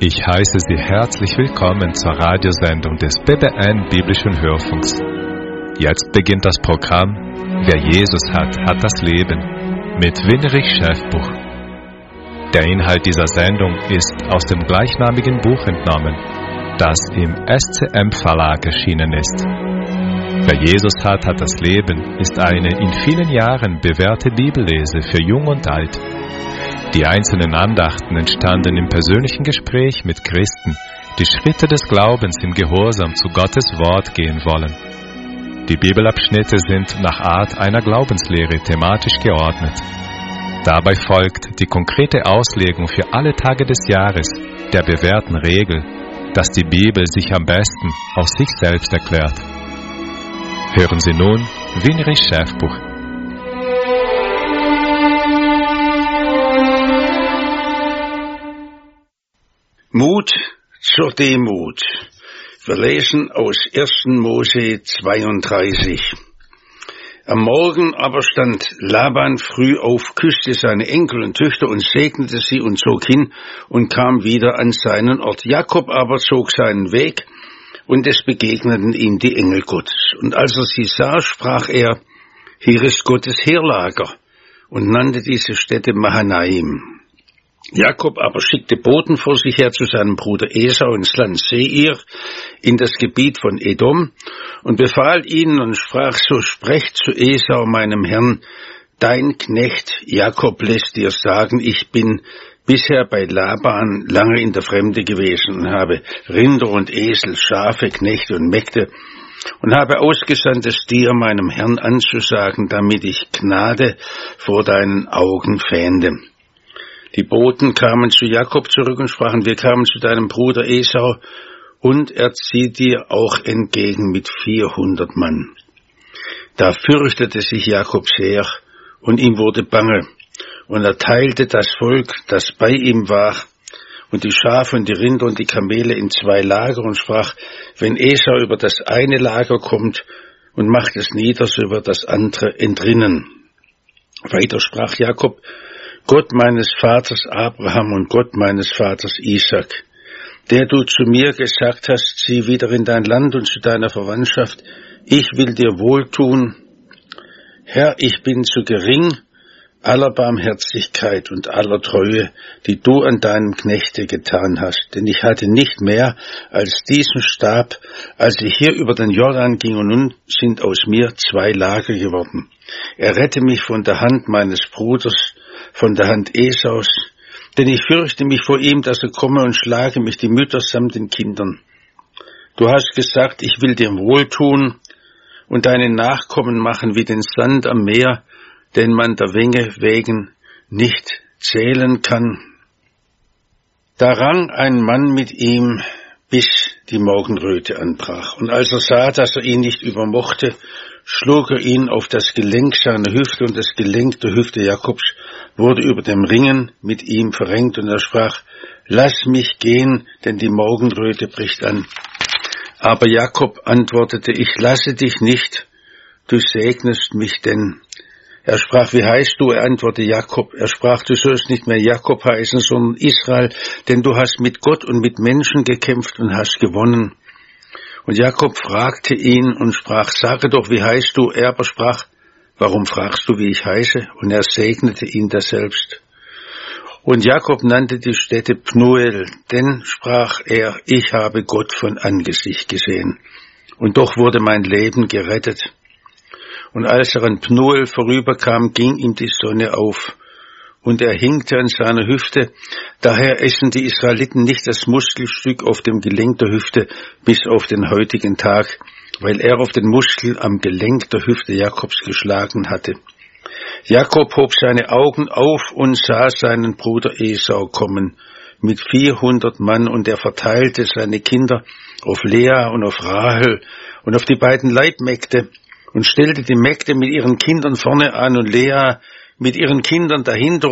Ich heiße Sie herzlich willkommen zur Radiosendung des BBN Biblischen Hörfunks. Jetzt beginnt das Programm Wer Jesus hat, hat das Leben mit Winrich Schäfbuch. Der Inhalt dieser Sendung ist aus dem gleichnamigen Buch entnommen, das im SCM Verlag erschienen ist. Wer Jesus hat, hat das Leben ist eine in vielen Jahren bewährte Bibellese für Jung und Alt. Die einzelnen Andachten entstanden im persönlichen Gespräch mit Christen, die Schritte des Glaubens im Gehorsam zu Gottes Wort gehen wollen. Die Bibelabschnitte sind nach Art einer Glaubenslehre thematisch geordnet. Dabei folgt die konkrete Auslegung für alle Tage des Jahres der bewährten Regel, dass die Bibel sich am besten aus sich selbst erklärt. Hören Sie nun Winrich Schäfbuch. Mut zur Demut. Wir lesen aus 1. Mose 32. Am Morgen aber stand Laban früh auf, küsste seine Enkel und Töchter und segnete sie und zog hin und kam wieder an seinen Ort. Jakob aber zog seinen Weg und es begegneten ihm die Engel Gottes. Und als er sie sah, sprach er, hier ist Gottes Heerlager, und nannte diese Stätte Mahanaim. Jakob aber schickte Boten vor sich her zu seinem Bruder Esau ins Land Seir, in das Gebiet von Edom, und befahl ihnen und sprach, so sprecht zu Esau, meinem Herrn, dein Knecht Jakob lässt dir sagen, ich bin bisher bei Laban lange in der Fremde gewesen und habe Rinder und Esel, Schafe, Knechte und Mägde und habe ausgesandt, es dir, meinem Herrn, anzusagen, damit ich Gnade vor deinen Augen fände. Die Boten kamen zu Jakob zurück und sprachen, wir kamen zu deinem Bruder Esau, und er zieht dir auch entgegen mit 400 Mann. Da fürchtete sich Jakob sehr, und ihm wurde bange, und er teilte das Volk, das bei ihm war, und die Schafe und die Rinder und die Kamele in 2 Lager, und sprach, wenn Esau über das eine Lager kommt und macht es nieder, so wird das andere entrinnen. Weiter sprach Jakob, Gott meines Vaters Abraham und Gott meines Vaters Isaak, der du zu mir gesagt hast, zieh wieder in dein Land und zu deiner Verwandtschaft, ich will dir wohltun. Herr, ich bin zu gering aller Barmherzigkeit und aller Treue, die du an deinem Knechte getan hast, denn ich hatte nicht mehr als diesen Stab, als ich hier über den Jordan ging, und nun sind aus mir 2 Lager geworden. Errette mich von der Hand meines Bruders, von der Hand Esaus, denn ich fürchte mich vor ihm, dass er komme und schlage mich die Mütter samt den Kindern. Du hast gesagt, ich will dir wohltun und deine Nachkommen machen wie den Sand am Meer, den man der Menge wegen nicht zählen kann. Da rang ein Mann mit ihm, bis die Morgenröte anbrach. Und als er sah, dass er ihn nicht übermochte, schlug er ihn auf das Gelenk seiner Hüfte, und das Gelenk der Hüfte Jakobs wurde über dem Ringen mit ihm verrenkt, und er sprach, lass mich gehen, denn die Morgenröte bricht an. Aber Jakob antwortete, ich lasse dich nicht, du segnest mich denn. Er sprach, wie heißt du? Er antwortete Jakob. Er sprach, du sollst nicht mehr Jakob heißen, sondern Israel, denn du hast mit Gott und mit Menschen gekämpft und hast gewonnen. Und Jakob fragte ihn und sprach, sage doch, wie heißt du? Er aber sprach, warum fragst du, wie ich heiße? Und er segnete ihn daselbst. Und Jakob nannte die Stätte Pnuel, denn, sprach er, ich habe Gott von Angesicht gesehen. Und doch wurde mein Leben gerettet. Und als er an Pnuel vorüberkam, ging ihm die Sonne auf, und er hinkte an seiner Hüfte. Daher essen die Israeliten nicht das Muskelstück auf dem Gelenk der Hüfte bis auf den heutigen Tag, weil er auf den Muskel am Gelenk der Hüfte Jakobs geschlagen hatte. Jakob hob seine Augen auf und sah seinen Bruder Esau kommen mit 400 Mann, und er verteilte seine Kinder auf Lea und auf Rahel und auf die beiden Leibmägde, und stellte die Mägde mit ihren Kindern vorne an und Lea mit ihren Kindern dahinter